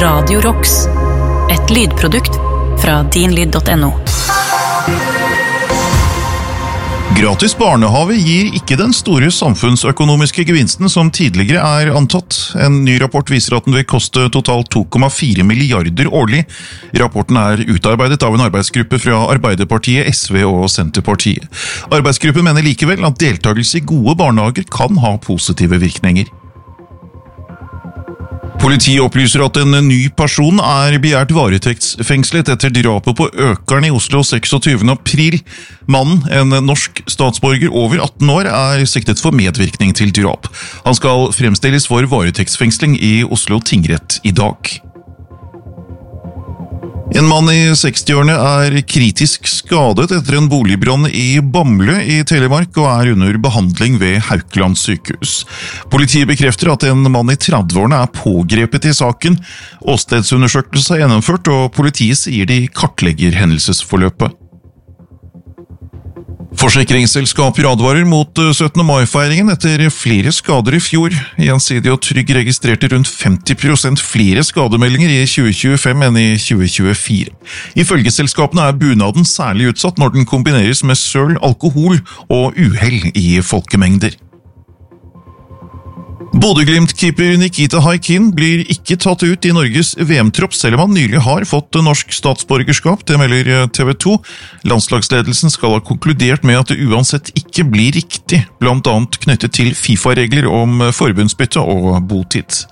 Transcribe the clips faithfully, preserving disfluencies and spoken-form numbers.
Radio Rocks, et lydprodukt fra din lyd punktum no. Gratis barnehave gir ikke den store samfunnsøkonomiske gevinsten som tidligere er antatt. En ny rapport viser at den vil koste totalt to komma fire milliarder årlig. Rapporten er utarbeidet av en arbeidsgruppe fra Arbeiderpartiet, S V og Senterpartiet. Arbeidsgruppen mener likevel at deltakelse i gode barnehager kan ha positive virkninger. Politiet opplyser at en ny person er begjært varetektsfengslet etter drapet på Økern i Oslo seksogtyvende april. Mannen, en norsk statsborger over atten år, er siktet for medvirkning til drap. Han skal fremstilles for varetektsfengsling i Oslo tingrett i dag. En mann i sekstiårene er kritisk skadet etter en boligbrann i Bamble i Telemark og er under behandling ved Haukeland sykehus. Politiet bekrefter at en mann i trettiårene er pågrepet i saken. Åstedsundersøkelse er gjennomført, og politiet sier de kartlegger hendelsesforløpet. Forsikringsselskaper advarer mot syttende mai-feiringen etter flere skader i fjor. Gjensidig og Trygg registrerte rundt femti prosent flere skademeldinger i tjue tjuefem enn i tjue tjuefire. Ifølge selskapene er bunaden særlig utsatt når den kombineres med søl, alkohol og uhell i folkemengder. Bodø-Glimt-keeper Nikita Haikin blir ikke tatt ut i Norges V M-tropp, selv om han nylig har fått norsk statsborgerskap, det melder T V to. Landslagsledelsen skal ha konkludert med at det uansett ikke blir riktig, blant annet knyttet til FIFA-regler om forbundsbytte og botid.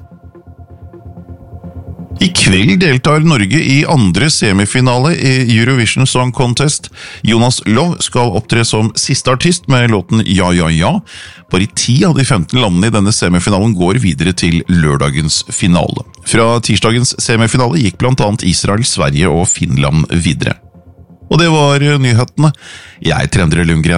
I kveld deltar Norge i andre semifinale i Eurovision Song Contest. Jonas Love skal opptre som siste artist med låten Ja, ja, ja. Bare ti av de femten landene i denne semifinalen går videre til lørdagens finale. Fra tirsdagens semifinale gikk blant annet Israel, Sverige og Finland videre. Og det var nyhetene. Jeg er Endre Lundgren.